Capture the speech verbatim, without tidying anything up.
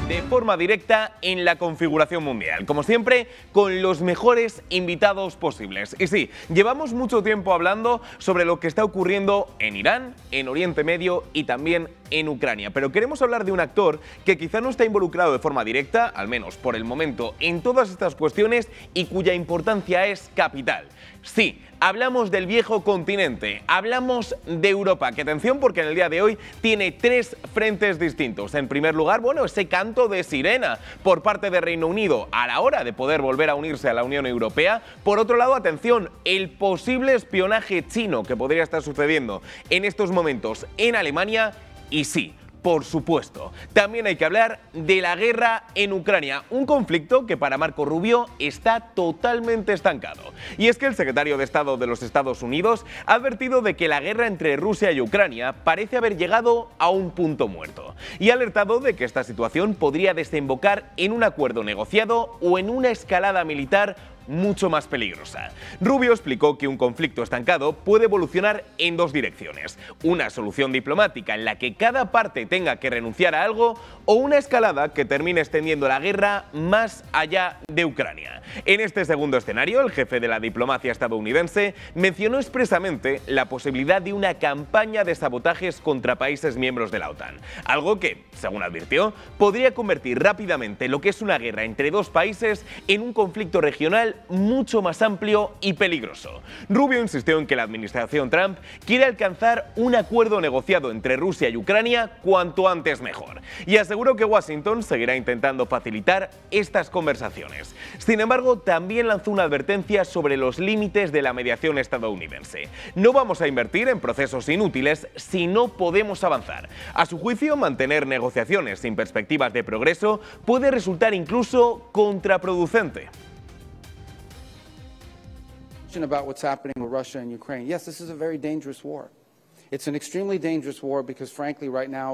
de forma directa en la configuración mundial, como siempre, con los mejores invitados posibles. Y sí, llevamos mucho tiempo hablando sobre lo que está ocurriendo en Irán, en Oriente Medio y también en Ucrania, pero queremos hablar de un actor que quizá no está involucrado de forma directa, al menos por el momento, en todas estas cuestiones y cuya importancia es capital. Sí, hablamos del viejo continente, hablamos de Europa, que atención porque en el día de hoy tiene tres frentes distintos. En primer lugar, bueno, ese canto de sirena por parte de Reino Unido a la hora de poder volver a unirse a la Unión Europea. Por otro lado, atención, el posible espionaje chino que podría estar sucediendo en estos momentos en Alemania. Y sí, por supuesto, también hay que hablar de la guerra en Ucrania, un conflicto que para Marco Rubio está totalmente estancado. Y es que el secretario de Estado de los Estados Unidos ha advertido de que la guerra entre Rusia y Ucrania parece haber llegado a un punto muerto y ha alertado de que esta situación podría desembocar en un acuerdo negociado o en una escalada militar mucho más peligrosa. Rubio explicó que un conflicto estancado puede evolucionar en dos direcciones: una solución diplomática en la que cada parte tenga que renunciar a algo, o una escalada que termine extendiendo la guerra más allá de Ucrania. En este segundo escenario, el jefe de la diplomacia estadounidense mencionó expresamente la posibilidad de una campaña de sabotajes contra países miembros de la OTAN, algo que, según advirtió, podría convertir rápidamente lo que es una guerra entre dos países en un conflicto regional mucho más amplio y peligroso. Rubio insistió en que la administración Trump quiere alcanzar un acuerdo negociado entre Rusia y Ucrania cuanto antes mejor, y aseguró que Washington seguirá intentando facilitar estas conversaciones. Sin embargo, también lanzó una advertencia sobre los límites de la mediación estadounidense. No vamos a invertir en procesos inútiles si no podemos avanzar. A su juicio, mantener negociaciones sin perspectivas de progreso puede resultar incluso contraproducente. About what's happening with Russia and Ukraine. Yes, this is a very dangerous war. It's an extremely dangerous war because, frankly, right now